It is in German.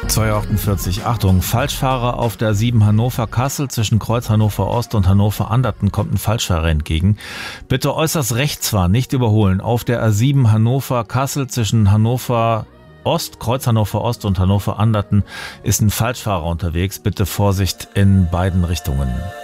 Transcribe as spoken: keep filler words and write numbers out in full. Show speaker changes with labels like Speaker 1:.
Speaker 1: zwei Uhr achtundvierzig. Achtung, Falschfahrer auf der A sieben Hannover-Kassel zwischen Kreuz Hannover Ost und Hannover Anderten kommt ein Falschfahrer entgegen. Bitte äußerst rechts fahren, nicht überholen. Auf der A sieben Hannover-Kassel zwischen Hannover Ost, Kreuz Hannover Ost und Hannover Anderten ist ein Falschfahrer unterwegs. Bitte Vorsicht in beiden Richtungen.